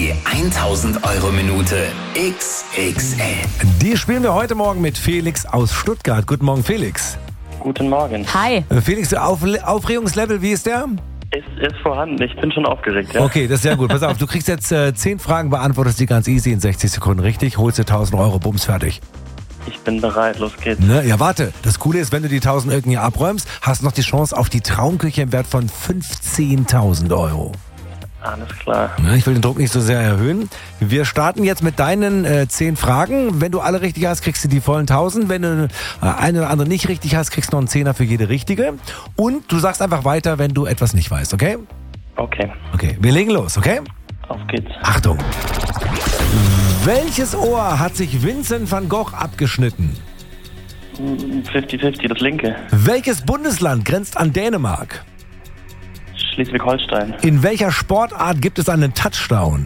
Die 1000-Euro-Minute XXL. Die spielen wir heute Morgen mit Felix aus Stuttgart. Guten Morgen, Felix. Guten Morgen. Hi. Felix, Aufregungslevel, wie ist der? Es ist vorhanden. Ich bin schon aufgeregt, ja. Okay, das ist sehr gut. Pass auf, du kriegst jetzt 10 Fragen, beantwortest die ganz easy in 60 Sekunden richtig, holst dir 1000 Euro, bums, fertig. Ich bin bereit, los geht's. Ne? Ja, warte. Das Coole ist, wenn du die 1000 irgendwie abräumst, hast du noch die Chance auf die Traumküche im Wert von 15.000 Euro. Alles klar. Ne? Ich will den Druck nicht so sehr erhöhen. Wir starten jetzt mit deinen 10 Fragen. Wenn du alle richtig hast, kriegst du die vollen 1000. Wenn du eine oder andere nicht richtig hast, kriegst du noch einen Zehner für jede richtige. Und du sagst einfach weiter, wenn du etwas nicht weißt, okay? Okay, Okay, wir legen los, okay? auf geht's. Achtung. Welches Ohr hat sich Vincent van Gogh abgeschnitten? 50-50, das linke. Welches Bundesland grenzt an Dänemark? Schleswig-Holstein. In welcher Sportart gibt es einen Touchdown?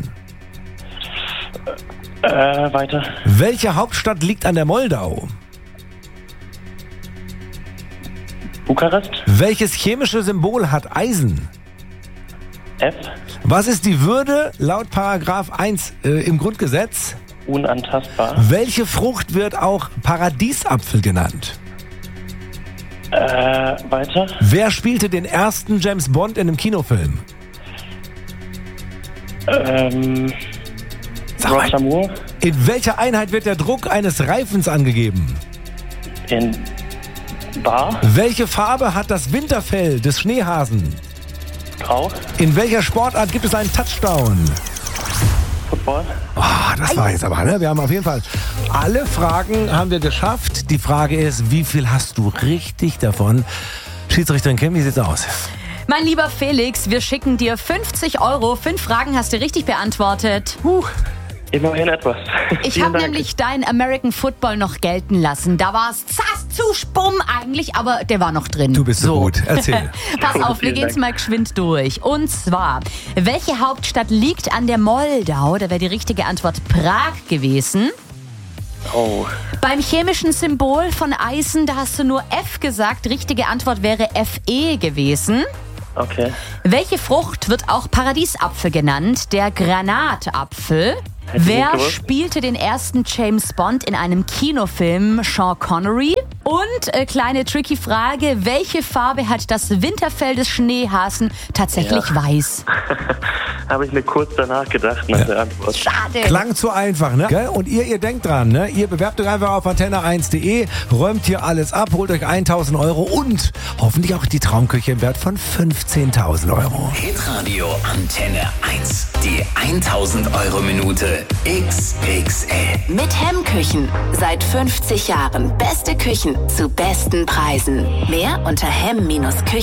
Weiter. Welche Hauptstadt liegt an der Moldau? Bukarest. Welches chemische Symbol hat Eisen? F. Was ist die Würde laut Paragraph 1 im Grundgesetz? Unantastbar. Welche Frucht wird auch Paradiesapfel genannt? Weiter. Wer spielte den ersten James Bond in einem Kinofilm? Sag mal. Roger Moore. In welcher Einheit wird der Druck eines Reifens angegeben? In Bar. Welche Farbe hat das Winterfell des Schneehasen? Grau. In welcher Sportart gibt es einen Touchdown? Football. Das war jetzt aber, ne? Wir haben auf jeden Fall alle Fragen haben wir geschafft. Die Frage ist, wie viel hast du richtig davon? Schiedsrichterin Kim, wie sieht's aus? Mein lieber Felix, wir schicken dir 50 Euro. 5 Fragen hast du richtig beantwortet. Immerhin etwas. Ich Vielen habe Dank. nämlich deinen American Football noch gelten lassen. Da war es zass zu stumm eigentlich, aber der war noch drin. Du bist so gut. Erzähl. Pass auf, wir Vielen gehen's Dank. mal geschwind durch. Und zwar, welche Hauptstadt liegt an der Moldau? Da wäre die richtige Antwort Prag gewesen. Oh, Beim chemischen Symbol von Eisen, da hast du nur F gesagt. Richtige Antwort wäre Fe gewesen. okay. Welche Frucht wird auch Paradiesapfel genannt? Der Granatapfel. Hätte ich Wer nicht gewusst. spielte den ersten James Bond in einem Kinofilm? Sean Connery. Und kleine tricky Frage, welche Farbe hat das Winterfell des Schneehasen? Tatsächlich weiß. Habe ich mir kurz danach gedacht nach der Antwort. Schade. Klang zu einfach, ne? Gell? Und ihr denkt dran, ne? Ihr bewerbt euch einfach auf antenne1.de, räumt hier alles ab, holt euch 1000 Euro und hoffentlich auch die Traumküche im Wert von 15.000 Euro. Hitradio Antenne 1. Die 1000-Euro-Minute XXL. Mit Hemmküchen. Seit 50 Jahren beste Küchen zu besten Preisen. Mehr unter hemm-küchen.de.